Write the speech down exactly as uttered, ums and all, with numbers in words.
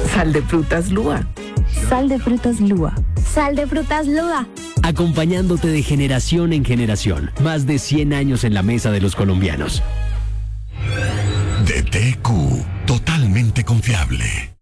Sal de frutas Lua. Sal de frutas Lua. Sal de frutas Lua. Acompañándote de generación en generación. Más de cien años en la mesa de los colombianos. D T Q, totalmente confiable.